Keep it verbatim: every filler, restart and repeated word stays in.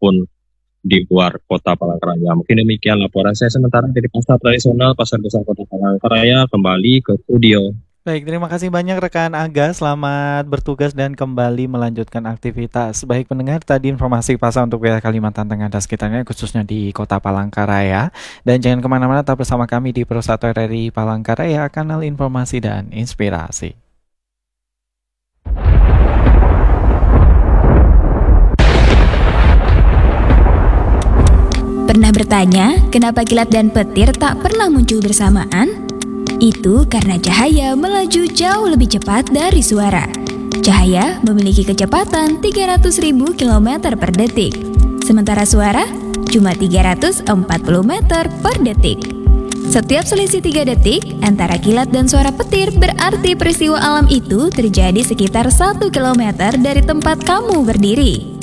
maupun di luar kota Palangkaraya. Mungkin demikian laporan saya sementara dari Pasar Tradisional Pasar Besar Kota Palangkaraya, kembali ke studio. Baik, terima kasih banyak rekan Aga. Selamat bertugas dan kembali melanjutkan aktivitas. Baik pendengar, tadi informasi pasar untuk wilayah Kalimantan Tengah dan sekitarnya, khususnya di Kota Palangkaraya. Dan jangan kemana-mana, tetap bersama kami di Persatu R R I Palangkaraya, kanal informasi dan inspirasi. Pernah bertanya, kenapa kilat dan petir tak pernah muncul bersamaan? Itu karena cahaya melaju jauh lebih cepat dari suara. Cahaya memiliki kecepatan tiga ratus ribu kilometer per detik, sementara suara cuma tiga ratus empat puluh meter per detik. Setiap selisih tiga detik antara kilat dan suara petir berarti peristiwa alam itu terjadi sekitar satu kilometer dari tempat kamu berdiri.